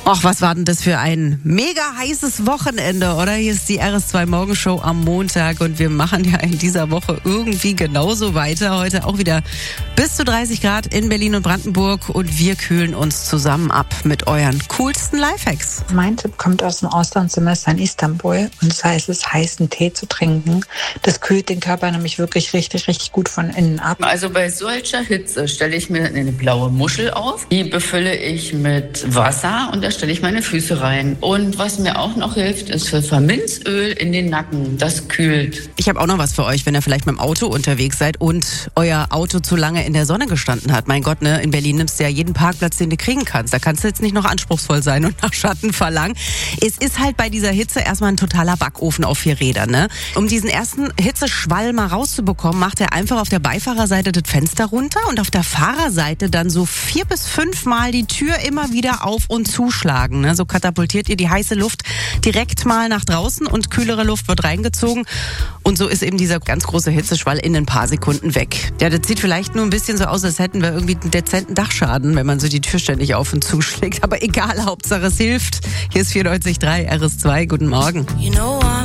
Ach, was war denn das für ein mega heißes Wochenende, oder? Hier ist die RS2 Morgenshow am Montag und wir machen ja in dieser Woche irgendwie genauso weiter. Heute auch wieder bis zu 30 Grad in Berlin und Brandenburg und wir kühlen uns zusammen ab mit euren coolsten Lifehacks. Mein Tipp kommt aus dem Auslandssemester in Istanbul und das heißt, es heißen Tee zu trinken. Das kühlt den Körper nämlich wirklich richtig, richtig gut von innen ab. Also bei solcher Hitze stelle ich mir eine blaue Muschel auf. Die befülle ich mit Wasser und da stelle ich meine Füße rein. Und was mir auch noch hilft, ist Pfefferminzöl in den Nacken. Das kühlt. Ich habe auch noch was für euch, wenn ihr vielleicht mit dem Auto unterwegs seid und euer Auto zu lange in der Sonne gestanden hat. Mein Gott, ne? In Berlin nimmst du ja jeden Parkplatz, den du kriegen kannst. Da kannst du jetzt nicht noch anspruchsvoll sein und nach Schatten verlangen. Es ist halt bei dieser Hitze erstmal ein totaler Backofen auf 4 Rädern, ne? Um diesen ersten Hitzeschwall mal rauszubekommen, macht er einfach auf der Beifahrerseite das Fenster runter und auf der Fahrerseite dann so 4 bis 5 Mal die Tür immer wieder auf und zuschlagen. Ne? So katapultiert ihr die heiße Luft direkt mal nach draußen und kühlere Luft wird reingezogen. Und so ist eben dieser ganz große Hitzeschwall in ein paar Sekunden weg. Ja, das sieht vielleicht nur ein bisschen so aus, als hätten wir irgendwie einen dezenten Dachschaden, wenn man so die Tür ständig auf und zuschlägt. Aber egal, Hauptsache es hilft. Hier ist 94.3 RS2. Guten Morgen.